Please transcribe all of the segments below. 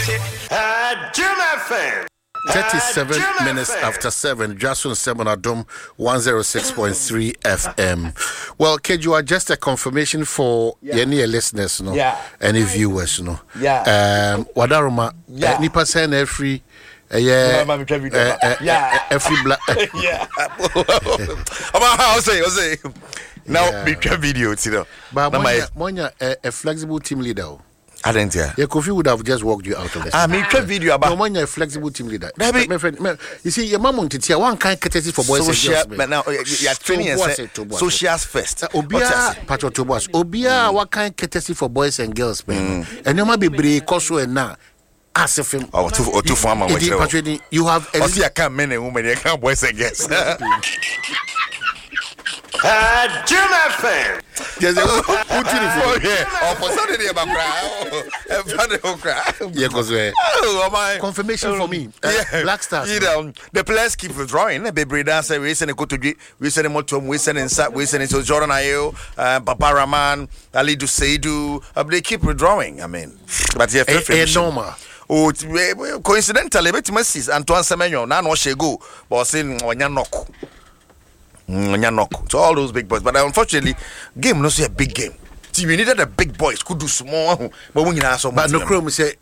Jim FM. 37 minutes after 7, Jason 7 Adom 106.3 FM. Well, Ked, you are just a confirmation for any listeners, no? Any viewers, no? Wadaruma, Nipa saying every every black. I'll say. Now, be video, you But Monya, a flexible team leader. I didn't hear. Yeah, Kofi would have just walked you out of the I mean, video about when you're a flexible team leader. My friend, you see, your mom wanted to one kind of for boys and girls. But now you're training socials first. Obia, Patrotobos, Obia, what kind of courtesy for boys and girls, man? And you might be brave, Koso and now. As if him or two farmer, you have a can't men and women, you can't boys and girls. Jim FM. There's a good here. Or for Saturday about cry. Yeah, because my confirmation for me. Black Stars. The players keep withdrawing. The baby dancer, we send a go to we send him to we send in Sat, we send it to Jordan Ayew, Papa Rahman, Ali Duseidu. They keep withdrawing. I mean, but yeah, normal. Oh, coincidentally, bet Messi Antoine Semenyo, now no she go, but saying Wanyanok. To all those big boys, but unfortunately, game not a big game. See, we needed a big boys could do small, but when you have so much. But no Chrome say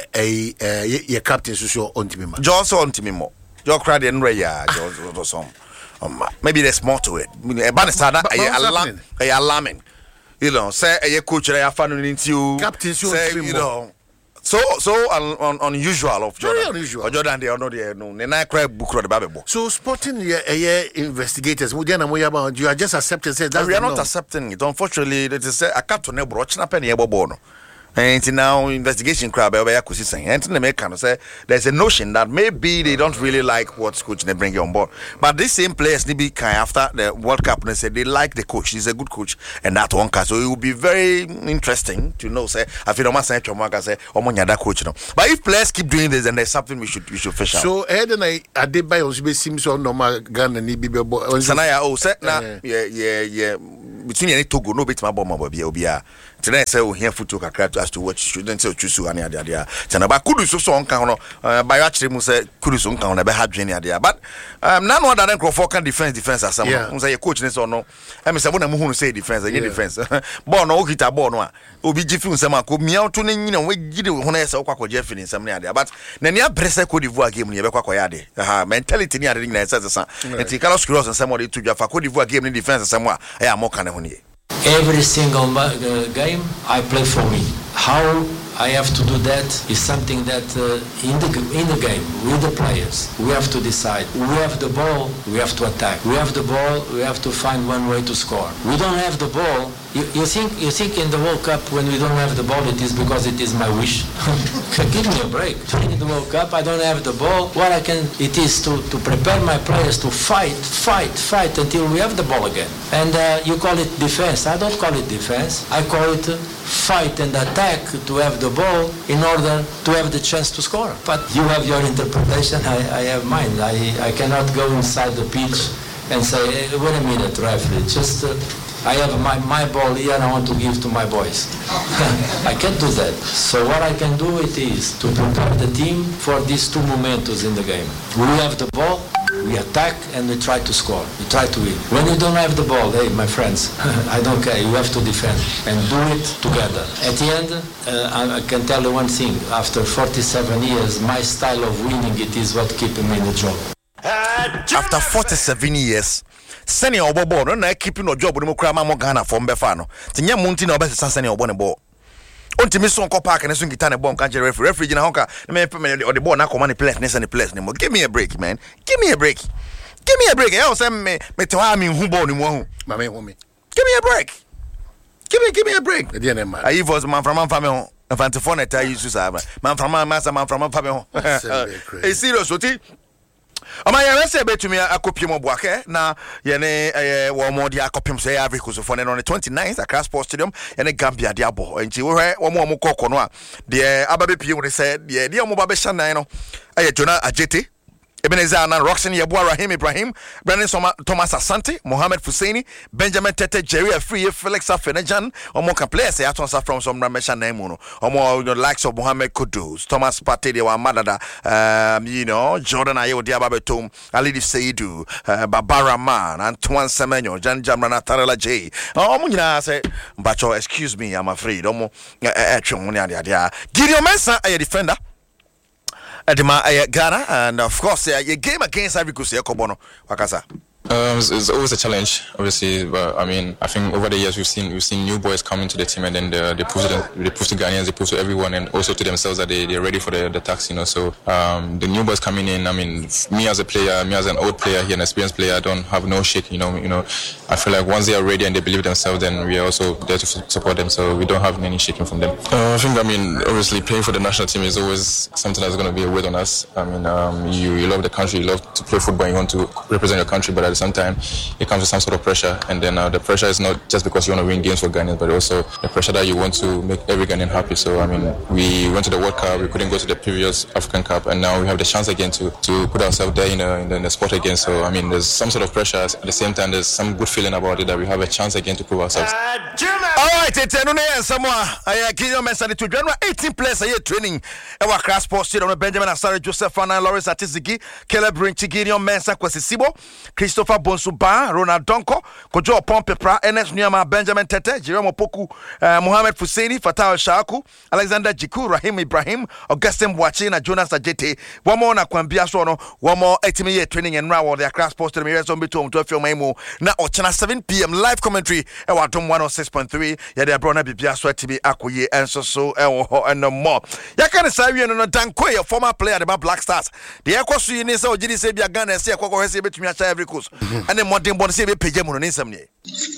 a captain to show on to me. Johnson on to me more. Your crowd and Raya, Johnson. Maybe there's more to it. A banner, a alarming. You know, say a coach, I have fun into captain, you know. So unusual of Jordan. Very unusual. Jordan, they are not there. No, they not cry book the Bible. So sporting investigators, you are just accepting. Say we are not accepting it. Unfortunately, that is I can't to never watch na penny ebobono. And now investigation crowd and say there's a notion that maybe they don't really like what coach they bring on board. But these same players need be kind after the World Cup they said they like the coach. He's a good coach and that one so it will be very interesting to know say I feel almost say that coach no. But if players keep doing this then there's something we should fish out. So then I did buy on seems so normal gun and Sanaya say yeah between any Togo no bit my bomb obia today say we hear foot as to what shouldn't say choose any idea Tanaba Kudu so on count by actually must say Kudu on count about have any idea but none other than Crawford can defense as someone say coach or no I mean someone who say defense and defense born no hit a born obi jifu nsema ko mia to ne nyina we gide ho na yesa kwakọ jeff ni nsem ne ade but na ne abrese Cote d'Ivoire game ne be kwakọ ya de mentality ni ade nyina yesa enti Carlos Queiroz nsem o de to dwa fa Cote d'Ivoire game ni defense nsem a ya mo kan ne ho ne. Every single game I play for me. How I have to do that is something that in the game with the players we have to decide. We have the ball, we have to attack. We have the ball, we have to find one way to score. We don't have the ball. You think in the World Cup when we don't have the ball it is because it is my wish? Give me a break. In the World Cup I don't have the ball. What it is to prepare my players to fight until we have the ball again. And you call it defense. I don't call it defense. I call it fight and attack to have the ball in order to have the chance to score. But you have your interpretation, I have mine. I cannot go inside the pitch and say, hey, wait a minute, referee, just I have my ball here and I want to give to my boys. I can't do that. So what I can do it is to prepare the team for these two momentos in the game. We have the ball, we attack and we try to score. We try to win. When you don't have the ball, hey, my friends, I don't care. You have to defend and do it together. At the end, I can tell you one thing. After 47 years, my style of winning, it is what keeps me in the job. After 47 years, senior obobo no na keeping no job no kura ma mo Ghana for mbefa no. Tinya munti na obese senior obo ne ball. Ontimi so nko park na so ngita ne ball kan je referee gina honka me the ball na command place ne send place ne mo. Give me a break, man. Give me a break. I say me te wa mi hu ball ni mo hu. Ma me hu me. Give me a break. Give me a break. The end man. I was man from family ho. Na tell you so man from family ho. It's serious oti. Amaya say betumi akopiem obuake na ye ne wo mo dia akopiem say Ivory Coast for on the 29th at Accra Sports Stadium and Gambia dia bo enti wo hwe wo mo kokko no a de ababe piem ne say de mo ba be shanan no aye Jonah Ajete Ebenezer Anan, Roxanne Yabua, Rahim Ibrahim, Brandon Thomas Asante, Mohamed Fusaini, Benjamin Tete, Jerry Free, Felix Afenejan, or more players say Atonsa from some Ramesha Nemuno, or more the likes of Mohamed Kudus, Thomas Pate, wa Madada, Jordan Ayo Diababetum, Ali Seidu, Barbara Man, Antoine Semenyo, Jan Jamrana Tarela J. Munina say, Bacho, excuse me, I'm afraid. Gideon Mensah, a defender. Edema Ghana, and of course, your game against Ivory Coast, Kobono, Wakasa. It's always a challenge, obviously. But I mean, I think over the years we've seen new boys come into the team, and then they prove to Ghanaians, they prove to everyone, and also to themselves that they're ready for the task. So the new boys coming in. I mean, me as a player, me as an old player, here an experienced player, I don't have no shake. I feel like once they are ready and they believe themselves, then we are also there to support them. So we don't have any shaking from them. I think, obviously playing for the national team is always something that's going to be a weight on us. I mean, you love the country, you love to play football, you want to represent your country, but at the same time, it comes with some sort of pressure, and then the pressure is not just because you want to win games for Ghanaians, but also the pressure that you want to make every Ghanaian happy. So I mean, we went to the World Cup, we couldn't go to the previous African Cup, and now we have the chance again to put ourselves there in the sport again. So I mean, there's some sort of pressure. At the same time, there's some good feeling about it that we have a chance again to prove ourselves. All right, it's Gideon Mensah to join 18 players a year training. Our class sports student Benjamin Asare, Joseph Fana, Lawrence Atizigi, Caleb Rinchi, Gideon Mensah, Kwesi Sibo, Christopher Bonsuba, Ronald Donko, Kojo Pompepra, Ernest Nyama, Benjamin Tete, Jerome Opoku, Mohamed Fusaini, Fatah Shaku, Alexander Jiku, Rahim Ibrahim, Augustine Wachina, Jonas Ajete, one more na Kwambia Sono, one more 18 year training and round their class post to the Mirror Zombie to a film now Ochana 7 p.m. live commentary, Ewatum 106.3, Yadia Brona Bibia Swati Akuye, and so and no more. Yakan Savian and Dankwe, a former player about Black Stars. The Equasu in this OGD Sabia Ghana, say Koko has a bit to me every course. And then what they want to say, Pejamon in some day.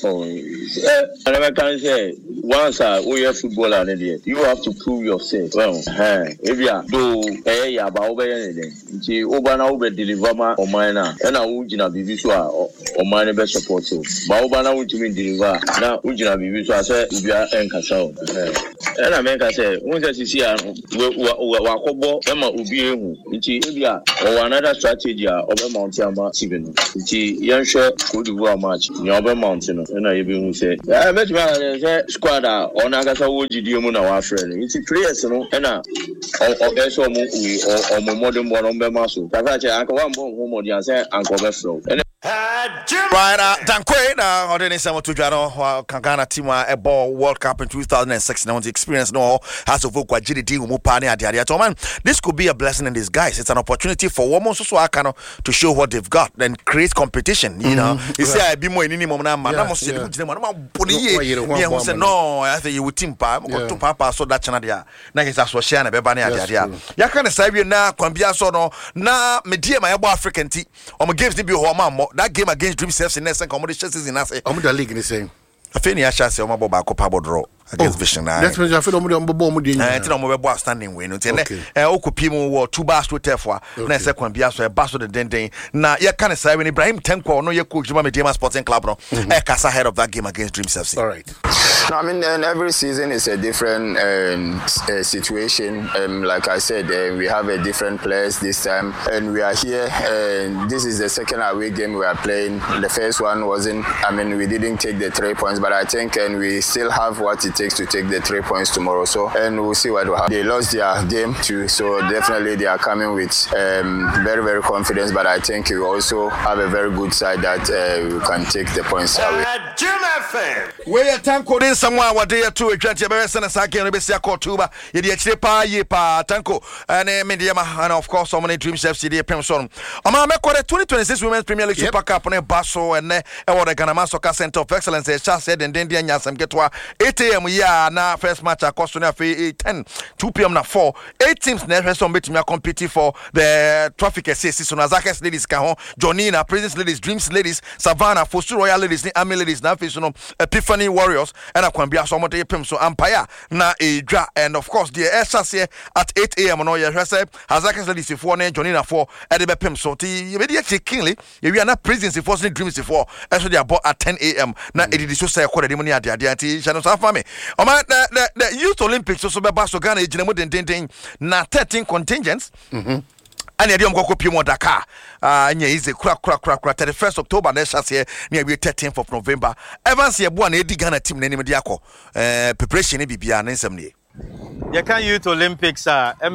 I never can say once we are footballer, you have to prove yourself. Well, if you do about anything, Obana will deliver or minor, and I would not be visual or minor best support. Baobana would deliver now, would not be visual, sir, if you are in Castle. And I make I say, once you see Wakobo, Emma will be or another strategy of a Mountain Steven. Young shirt could do much. Your mountain, and I even say, I bet you squad on Agasa Woody Diomuna, our friend. It's a players, and there's or modern one on Bemasu. Uncle Homo, say Uncle Befro. Right, Dankwe, or Dennis Samotujano, Kangana Tima, a ball World Cup in 2006. Now, the experience no has of GDD, Mupani, Adiatoman. This could be a blessing in disguise. It's an opportunity for Womo Susuakano to show what they've got, then create competition. You know, you say, I be more in any moment. No, I think you would timpa to Papa so that Chanadia. Nagas was Shana Bebania. Yakan Sabia na, Kwambia Sono, na Media, my African tea, or my games debut, that game against Dream Selves in Nesson competitions in Asa. I'm the league in the same. I think I shall say, Omabo Pabo draw against Vision. That's when I feel I'm standing win. Okupimu war 2 bars to Tefwa, Nessa Kwambiaso, a basso the Dende. Now, you can't say when Ibrahim Tenko, no, you could Juma Sporting Club, Ekas ahead of that game against Dream Selves. All right. No, I mean, every season is a different situation. Like I said, we have a different players this time, and we are here. This is the second away game we are playing. The first one wasn't. I mean, we didn't take the 3 points, but I think, and we still have what it takes to take the 3 points tomorrow. So, and we'll see what will happen. They lost their game too, so definitely they are coming with very, very confidence. But I think we also have a very good side that we can take the points away. Where Tanko is someone what they are to a judge, and Besia Kotuba, Yepa, Yepa, Tanko, and Mediama, and of course, so many Dream Chefs, the Pemson. Amama 2026 Women's Premier League Super Cup on a Basso and the Ganama Soccer Center of Excellence, as Charles said, and then the Yasam get to 8 a.m. Yeah, now first match at Costonia 10, 2 p.m. now 4. 8 teams never some bit me competing for the traffic season. Azakes ladies, Kahon, Jonina, Princess ladies, Dreams ladies, Savannah, Fosu Royal ladies, Army ladies, now facing Epiphany Warriors, and I can be a somewhat a Pimso Empire, na a dra, and of course, the SRC at 8 a.m. on your recipe, Azakes ladies, if one, Jonina 4, at the Pimso, the immediately kingly, if you are not prisons, if wasn't dreams before, actually they are bought at 10 a.m. Now it is so say, according to the Diati, Shanos Afame. The Youth Olympics also by Basso Ghana, Jinamo, na 13 contingents. and the Yom Pimo Dakar. Is a crack 31st October, next year, near 13th of November. Evans, ye one Eddie Ghana team, name Diako. Preparation, BBA, and some day. You can youth Olympics,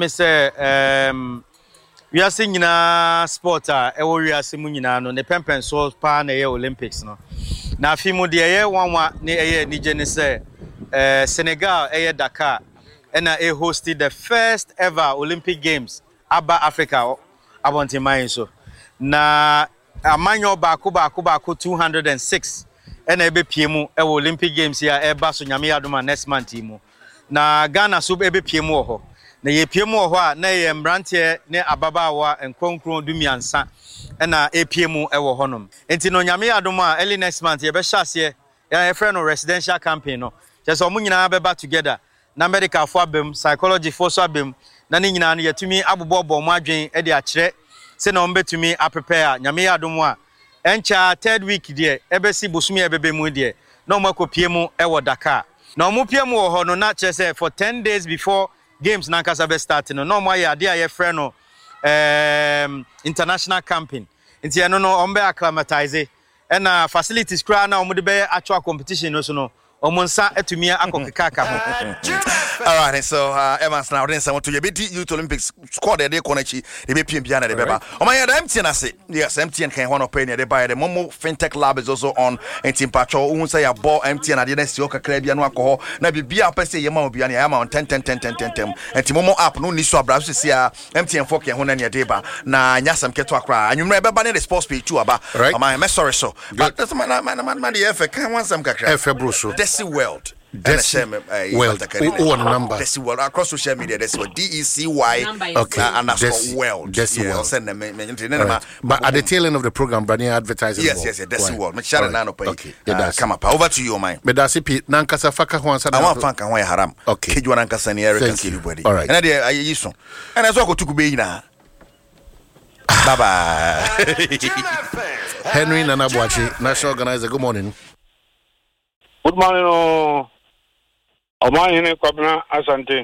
MSA, we are singing a sport, we are singing no, the Pempen Souls Pan Olympics. No, now, Fimo, the air 1 near Nigeria, Senegal, Dakar, and I hosted the first ever Olympic Games, Abba Africa. I want to mind so. Na amanyo baku 206 and ebe piemu e Olympic Games here eba so nyame adoma next month mu na Ghana so ebe piemu ho na ye piemu ho a na ye mbrante ne ababaawa enkonkron dumiansa na e piemu e wo honom enti no nyame adoma early next month ye be hyase ya friend no residential campaign no just omu nyina beba together na medical for abem psychology for so abem na ne nyina no yetumi abobobo mo adwen e de akire se na ombe tumi a prepare nyame adomo a encha third week there ebesi bosumi ebebe mu there na omakopie mu e wo Dakar na omopie mu wo ho no na chese for 10 days before games na nkasa be start no omo ya ade aye frɛ no international camping nti eno no ombe acclimatize na facilities kra na omo de be actual competition no so no omonsa etumi akokeka ho. All right, so Evans now then someone to your Youth Olympics squad they konachi they be PM Biana de Beba. Oh my god, MTN I say. Yes, MTN can one opinion they buy the Momo FinTech Lab is also on and Team Patrol. Who say about MTN I didn't see Oka Caribbean alcohol. Na be bia pese yema obiani am on 10 and Timomo app no ni so abra so see MTN folk ye ho na ne deba na nyasam keto akra. Anwumre beba ne the sports page too aba. Am sorry so. But that's man the FA can want some kakra. FA Brusso. Desi World. World. Number. Desi World across social media. Desi World. DECY. Okay. And that's World. Desi World. Send them. But at the tail end of the program, Brandon advertising. Yes. Desi World. Okay. Come up. Over to you, man. But that's it. Nankasa faka wansa. I want fanka why haram. Okay. Kiju nankasa ni Eric and Kilibody. All right. And I yiso. And as well go to Kubeina. Bye bye. Henry Nanabuachi, national organizer. Good morning. Good morning. Omani Kwabna Asante.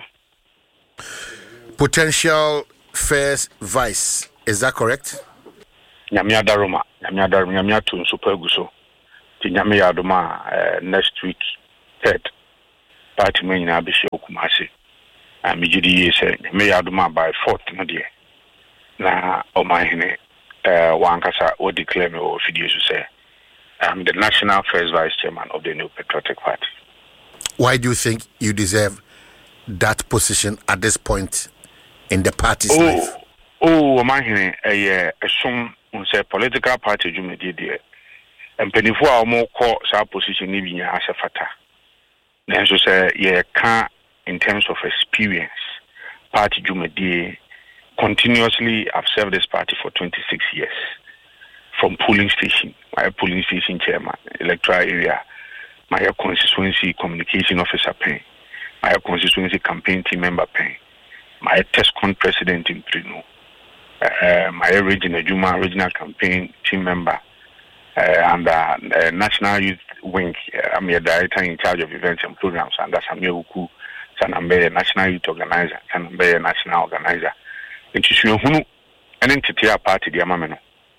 Potential first vice, is that correct? Nyamia Daruma, Nyamia Tun Super Guso. Nyamia Duma next week, third. Party Main Abishi Okumasi. And Mijidi said, Nyamia Duma by 4th, no dear. Na Omani Wankasa or declare me or Fidius say, I'm the national first vice chairman of the New Patriotic Party. Why do you think you deserve that position at this point in the party's life? Man, a some political party Jumedi and Penifua more call our position even as a fata. Then so say, can't in terms of experience, party Jumedi continuously I've served this party for 26 years. From polling station, my polling station chairman, electoral area, my constituency communication officer paying, my constituency campaign team member paying, my TESCON president in Prino, my regional campaign team member, and the National Youth Wing. I'm a director in charge of events and programs, and that's Amir Uku, Sanambe, National Youth Organizer, Sanambe, National Organizer. It's an entity party, the Amameno.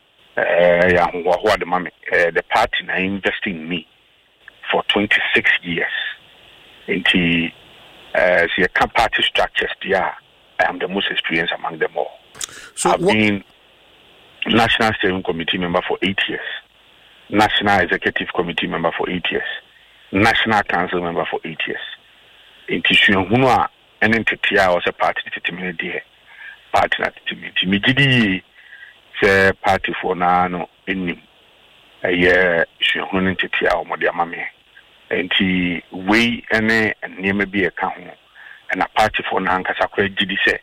The party now investing in me for 26 years. Into the party structures, I am the most experienced among them all. So I've been National Steering Committee member for 8 years, National Executive Committee member for 8 years, National Council member for 8 years. Into Shunhua and entity I was a party to party to say party for now in a year shun entity our modia mame and he we and near be a count and a party for Nankasa GD say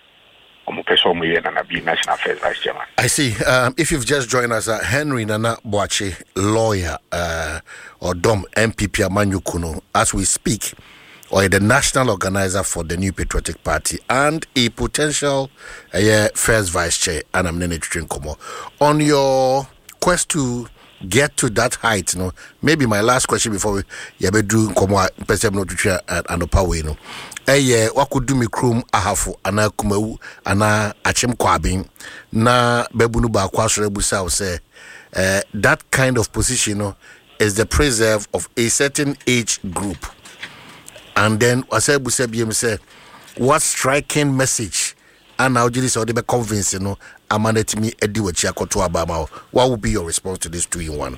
National Affairs Vice Chairman. I see. If you've just joined us, Henry Nanabuachi, lawyer, or Dom MPP Amanyukuno, as we speak, or the national organizer for the New Patriotic Party and a potential first vice chair, and I'm Nene. On your quest to get to that height, maybe my last question before we do wakudu mi krom ahafo ana kumawu ana achem kwabin na babunu ba kwasore busa say that kind of position is the preserve of a certain age group. And then wase busa biem say what striking message and now jili so be convincing no amanetimi edi wachi akoto abama. What would be your response to this 2-in-1?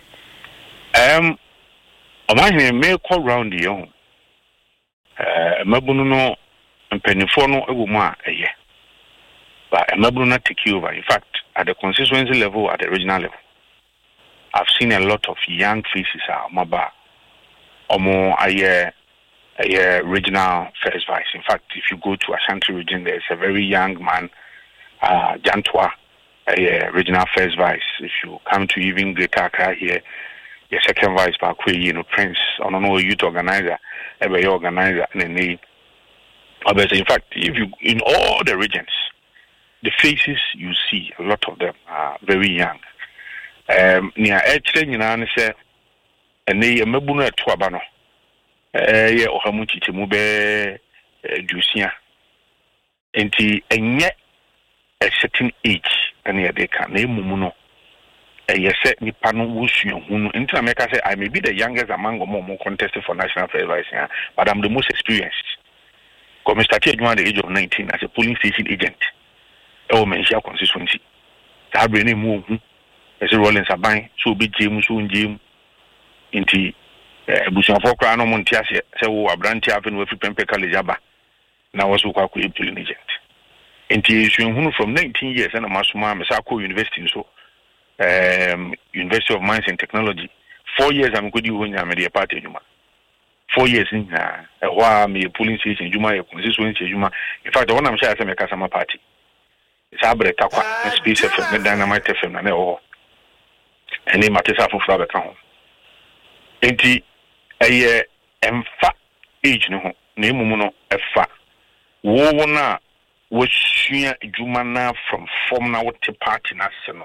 Omahene me call round the young mabunu no mpanifo no ewomu a eye but mabunu na take over. In fact, at the constituency level, at the regional level, I've seen a lot of young faces maba omo aye regional first vice. In fact, if you go to Ashanti region, there's a very young man, Jantwa, regional first vice. If you come to even Greater Accra here, your second vice back Prince, I don't know, youth organizer, every organizer, and in fact, if you in all the regions, the faces you see, a lot of them are very young. Near Edge, say, and they mabuna tuabano. Ohamuchi Timube Jusia. And yet a certain age, and yet they can name Mumuno. Yes, ni panu wusu into America say I may be the youngest among more contested for national fair vice, but I'm the most experienced. Because I started at the age of 19 as a polling station agent. Oh, Menshia constituency. I bring him move as a Rollins Sabine, so be James soon Jim into Bushon for Crown Montias, so a branch happen with Pempe Kalijaba. Now was a polling agent. Into from 19 years and a Masuma Mesako University so. University of Mines and Technology. 4 years I'm good when I'm a party Juma. 4 years in while me polling station Juma constituency Juma. In fact, the one I'm sure I make a summer party. It's Abre Takwa and Space FM, Dynamite FM, and all. And then Matissa for Flower Town. Ain't a emfa age no name Muno Efa. Wona was Jumana from form now to party national.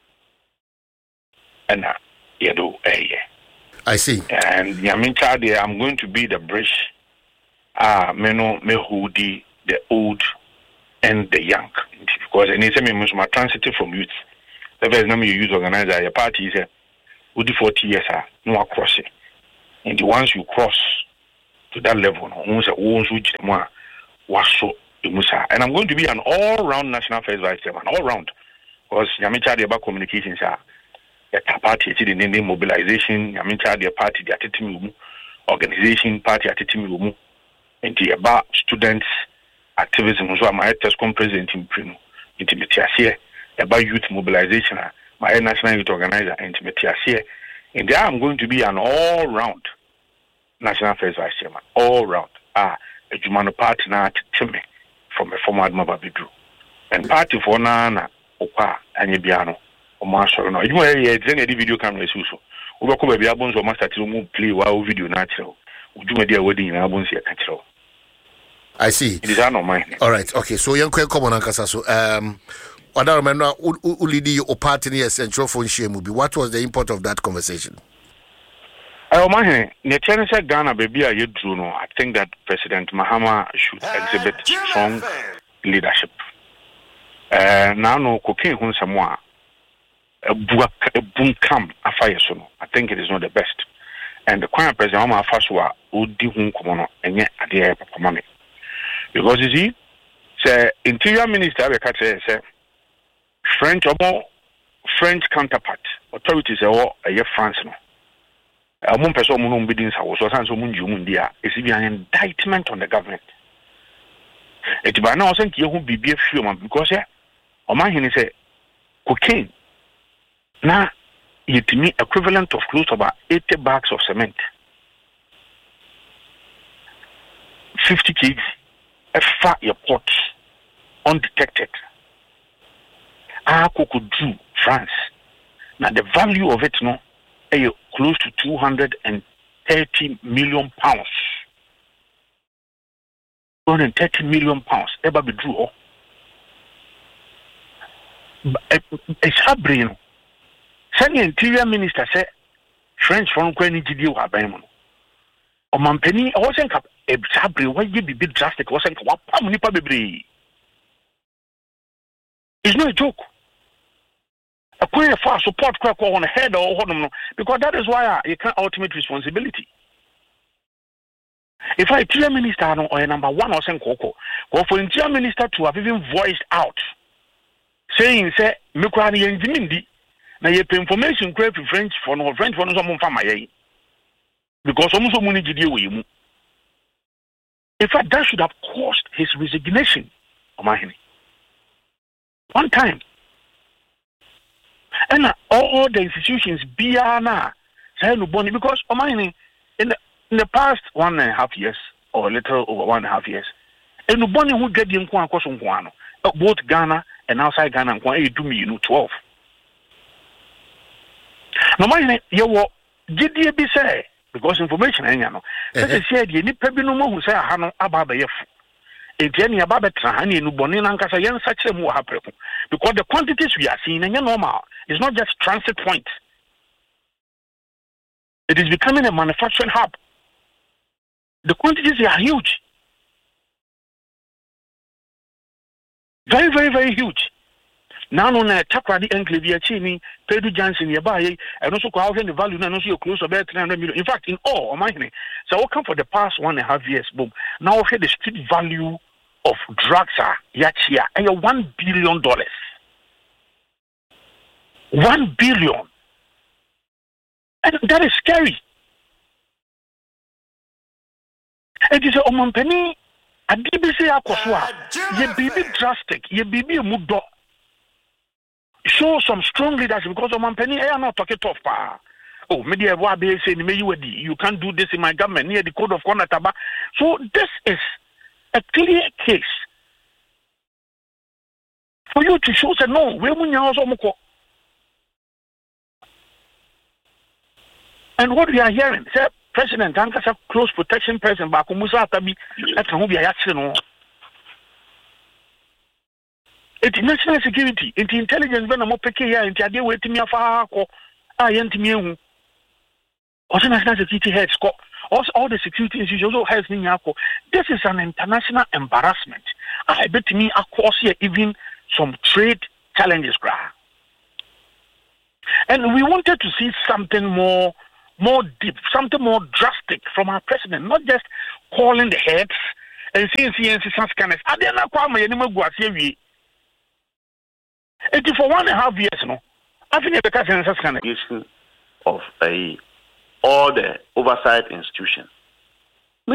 And I see. And Yamincha, I'm going to be the bridge. Meno Mehudi, the old and the young. Because any time my transitive from youth. The first name you use organizer, your party is 40 years, no across it. And once you cross to that level, and I'm going to be an all-round national first vice chairman, all round. Because Yamincha, about communications are. The party the name mobilization, I mean, the party, the attitude, organization, party attitude, and the about students' activism. So, my TESCOM president in Prino, intimate about youth mobilization, my national youth organizer, intimate and there I'm going to be an all round national first vice chairman, all round. A Jumano party now to me from a former Admiral Bidru, and party for Nana, Opa, and Yabiano. Master no you know video camera so we go be abon so master to move play wow video natural you dey wedding na abon see natural. I see. It is not mine. All right, okay, so young come on ankasa so other remember ulidi o party near central phone shame be what was the import of that conversation? Man, ne say Ghana baby you drew no. I think that President Mahama should exhibit strong leadership. Now no cocaine hun samwa a boom cam a fire sono. I think it is not the best. And the current president Mama Faswa would do home common and yet at the air because you see, say Interior Minister say French counterpart authorities are a France no. A mon person mun bidins house or sans mun jumundia is an indictment on the government. It by now sent you who be a few because o man he say cocaine. Now, it means equivalent of close to about 80 bags of cement, 50 kg, a fat your pot, undetected. Could do France. Now, the value of it, no, close to 230 million pounds. 230 million pounds. Ever be drew. It's happening. Send the Interior Minister said French from Queen GD or Bayman. Or Mampeni, I wasn't Sabre, why you be drastic? Was saying, it's not a joke. A prayer for support crack on head or because that is why you can't ultimate responsibility. If I interior minister or number one or Koko, or for interior minister to have even voiced out, saying, say, Mukrani and Jimindi, now you pay information crave French for no French for no someone from my because almost money did you. In fact, that should have caused his resignation. One time. And all the institutions be now say no bonnie because in the past 1.5 years or a little over 1.5 years, and no bonnie who get the inquan both Ghana and outside Ghana and do me 12. No mind you what did you be say because information anyano. That said you need pebino who say hano ababa Etienne Ababetra and Nubonin and Casayan such a more happen because the quantities we are seeing and normal is not just transit point. It is becoming a manufacturing hub. The quantities are huge. Very, very, very huge. Now on a Takradi Enclave Chini, Pedro Johnson nearby, and also calling the value and also close about 300 million. In fact, in all, so I come for the past 1.5 years, boom. Now I the street value of drugs are Yachia and $1 billion. $1 billion. And that is scary. It is a Omanpenny, a DBC Akoswa, ye baby drastic, ye baby mudo. Show some strong leadership because Omanpenny, I am not talking tough power. Oh, media be saying you can't do this in my government near the code of conduct. So this is a clear case for you to show that no, we also. And what we are hearing, say President Ankasa close protection person Bakumusa Tabi at home be action. It's national security, it's intelligence when I'm here, and the idea waiting me afar or I ain't me. Also, national security heads, also all the security institutions also has Ninyako. This is an international embarrassment. I bet me across here even some trade challenges. And we wanted to see something more deep, something more drastic from our president, not just calling the heads and saying scanners. I didn't know it is for 1.5 years, no. I think the of all the oversight institutions